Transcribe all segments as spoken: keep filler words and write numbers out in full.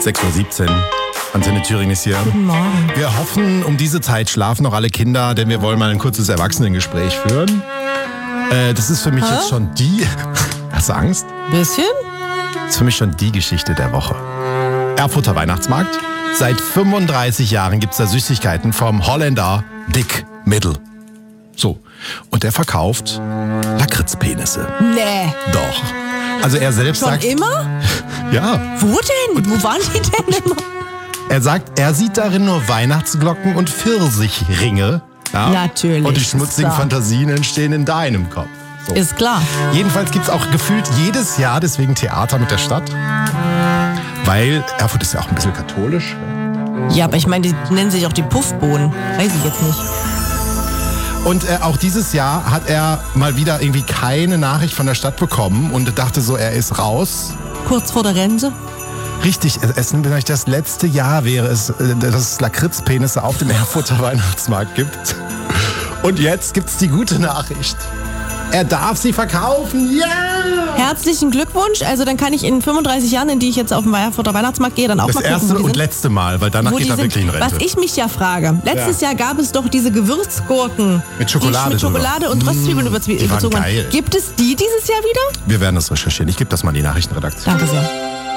sechs Uhr siebzehn. Antenne Thüringen ist hier. Guten Morgen. Wir hoffen, um diese Zeit schlafen noch alle Kinder, denn wir wollen mal ein kurzes Erwachsenengespräch führen. Äh, das ist für mich Hä? jetzt schon die... Hast du Angst? Bisschen? Das ist für mich schon die Geschichte der Woche. Erfurter Weihnachtsmarkt. Seit fünfunddreißig Jahren gibt es da Süßigkeiten vom Holländer Dick Middle. So. Und er verkauft Lakritzpenisse. Nee. Doch. Also er selbst Schon sagt... immer? Ja. Wo denn? Wo waren die denn immer? Er sagt, er sieht darin nur Weihnachtsglocken und Pfirsichringe. Ja? Natürlich, Und die ist schmutzigen klar. Fantasien entstehen in deinem Kopf. So. Ist klar. Jedenfalls gibt es auch gefühlt jedes Jahr deswegen Theater mit der Stadt. Weil Erfurt ist ja auch ein bisschen katholisch. Ja, aber ich meine, die nennen sich auch die Puffbohnen. Weiß ich jetzt nicht. Und äh, auch dieses Jahr hat er mal wieder irgendwie keine Nachricht von der Stadt bekommen und dachte so, er ist raus. Kurz vor der Rente? Richtig, es, es vielleicht das letzte Jahr wäre es, äh, dass es Lakritzpenisse auf dem Erfurter Weihnachtsmarkt gibt. Und jetzt gibt's die gute Nachricht. Er darf sie verkaufen, ja! Herzlichen Glückwunsch. Also dann kann ich in fünfunddreißig Jahren, in die ich jetzt auf dem Erfurter Weihnachtsmarkt gehe, dann auch Das mal gucken, erste wo die und sind. letzte Mal, weil danach Wo geht die er sind. wirklich in Rente. Was ich mich ja frage, letztes Ja. Jahr gab es doch diese Gewürzgurken. Mit Schokolade die mit Schokolade und Röstzwiebeln Mm, überzwie- die waren überzogen geil. waren. Gibt es die dieses Jahr wieder? Wir werden das recherchieren. Ich gebe das mal in die Nachrichtenredaktion. Danke sehr.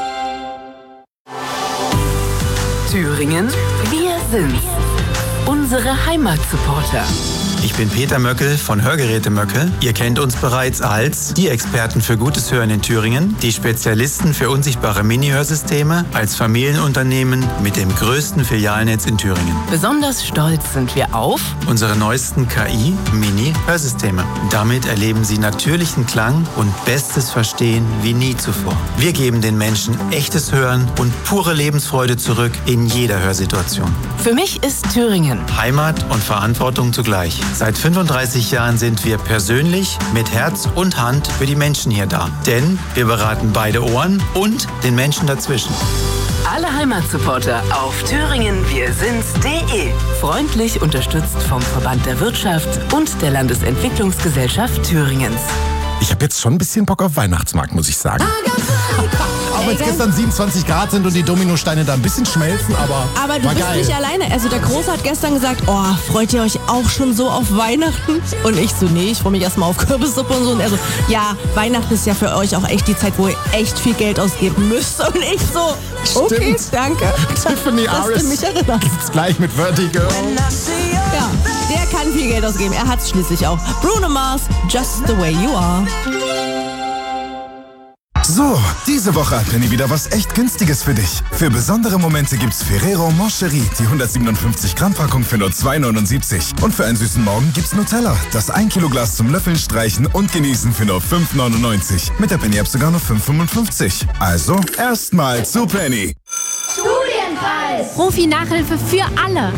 Thüringen, wir sind's. Unsere Heimatsupporter. Ich bin Peter Möckel von Hörgeräte Möckel. Ihr kennt uns bereits als die Experten für gutes Hören in Thüringen, die Spezialisten für unsichtbare Mini-Hörsysteme, als Familienunternehmen mit dem größten Filialnetz in Thüringen. Besonders stolz sind wir auf Unsere neuesten K I-Mini-Hörsysteme. Damit erleben Sie natürlichen Klang und bestes Verstehen wie nie zuvor. Wir geben den Menschen echtes Hören und pure Lebensfreude zurück in jeder Hörsituation. Für mich ist Thüringen. Heimat und Verantwortung zugleich. Seit fünfunddreißig Jahren sind wir persönlich mit Herz und Hand für die Menschen hier da. Denn wir beraten beide Ohren und den Menschen dazwischen. Alle Heimatsupporter auf thüringen wir sind's punkt de. Freundlich unterstützt vom Verband der Wirtschaft und der Landesentwicklungsgesellschaft Thüringens. Ich habe jetzt schon ein bisschen Bock auf Weihnachtsmarkt, muss ich sagen. Auch wenn es gestern siebenundzwanzig Grad sind und die Dominosteine da ein bisschen schmelzen, aber Aber du war bist geil. nicht alleine. Also der Große hat gestern gesagt, oh, freut ihr euch auch schon so auf Weihnachten? Und ich so, nee, ich freue mich erstmal auf Kürbissuppe und so. Und er so, ja, Weihnachten ist ja für euch auch echt die Zeit, wo ihr echt viel Geld ausgeben müsst. Und ich so, okay, Stimmt. danke, Tiffany dass Aris du mich erinnerst. gibt's gleich mit Vertigo. Ja, der kann viel Geld ausgeben. Er hat's schließlich auch. Bruno Mars, Just the Way You Are. So, diese Woche hat Penny wieder was echt Günstiges für dich. Für besondere Momente gibt's Ferrero Moncherie, die hundertsiebenundfünfzig Gramm Packung für nur zwei neunundsiebzig. Und für einen süßen Morgen gibt's Nutella, das ein Kilo Glas zum Löffeln, Streichen und Genießen für nur fünf neunundneunzig. Mit der Penny-App sogar nur fünf fünfundfünfzig. Also, erstmal zu Penny. Profi-Nachhilfe für alle.